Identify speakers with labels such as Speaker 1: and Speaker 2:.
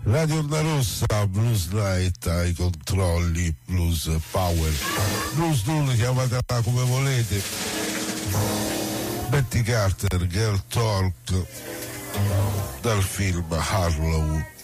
Speaker 1: Radio Onda Rossa, Blues Night ai controlli, Blues Power, Blues Tool, chiamatela come volete. Betty Carter, Girl Talk, dal film Harlow.